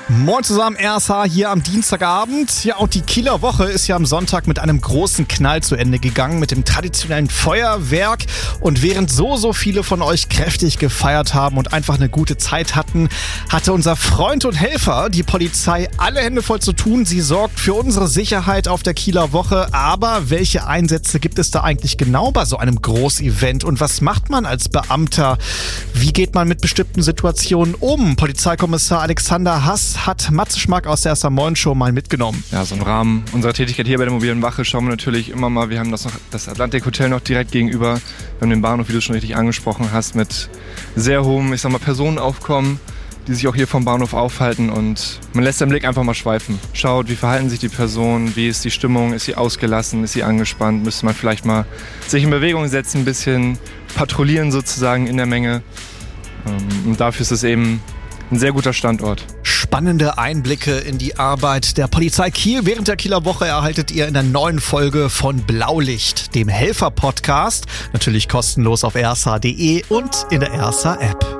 Moin zusammen, RSH hier am Dienstagabend. Ja, auch die Kieler Woche ist ja am Sonntag mit einem großen Knall zu Ende gegangen, mit dem traditionellen Feuerwerk. Und während so viele von euch kräftig gefeiert haben und einfach eine gute Zeit hatten, hatte unser Freund und Helfer, die Polizei, alle Hände voll zu tun. Sie sorgt für unsere Sicherheit auf der Kieler Woche. Aber welche Einsätze gibt es da eigentlich genau bei so einem Großevent? Und was macht man als Beamter? Wie geht man mit bestimmten Situationen um? Polizeikommissar Alexander Hass hat Matze Schmack aus der Erster Moin Show mal mitgenommen. Ja, so im Rahmen unserer Tätigkeit hier bei der mobilen Wache schauen wir natürlich immer mal, wir haben das Atlantik Hotel noch direkt gegenüber. Wir haben den Bahnhof, wie du schon richtig angesprochen hast, mit sehr hohem, Personenaufkommen, die sich auch hier vom Bahnhof aufhalten, und man lässt den Blick einfach mal schweifen. Schaut, wie verhalten sich die Personen, wie ist die Stimmung, ist sie ausgelassen, ist sie angespannt, müsste man vielleicht mal sich in Bewegung setzen, ein bisschen patrouillieren sozusagen in der Menge. Und dafür ist es eben ein sehr guter Standort. Spannende Einblicke in die Arbeit der Polizei Kiel während der Kieler Woche erhaltet ihr in der neuen Folge von Blaulicht, dem Helfer-Podcast. Natürlich kostenlos auf rsh.de und in der RSH-App.